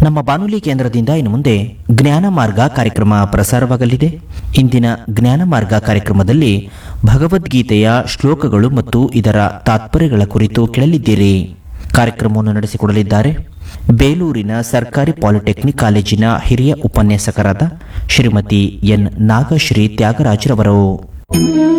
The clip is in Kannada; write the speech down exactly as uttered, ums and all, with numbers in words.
ನಮ್ಮ ಬಾನುಲಿ ಕೇಂದ್ರದಿಂದ ಇನ್ನು ಮುಂದೆ ಜ್ಞಾನ ಮಾರ್ಗ ಕಾರ್ಯಕ್ರಮ ಪ್ರಸಾರವಾಗಲಿದೆ. ಇಂದಿನ ಜ್ಞಾನ ಮಾರ್ಗ ಕಾರ್ಯಕ್ರಮದಲ್ಲಿ ಭಗವದ್ಗೀತೆಯ ಶ್ಲೋಕಗಳು ಮತ್ತು ಇದರ ತಾತ್ಪರ್ಯಗಳ ಕುರಿತು ಕೇಳಲಿದ್ದೀರಿ. ಕಾರ್ಯಕ್ರಮವನ್ನು ನಡೆಸಿಕೊಡಲಿದ್ದಾರೆ ಬೇಲೂರಿನ ಸರ್ಕಾರಿ ಪಾಲಿಟೆಕ್ನಿಕ್ ಕಾಲೇಜಿನ ಹಿರಿಯ ಉಪನ್ಯಾಸಕರಾದ ಶ್ರೀಮತಿ ಎನ್ ನಾಗಶ್ರೀ ತ್ಯಾಗರಾಜ್ರವರು.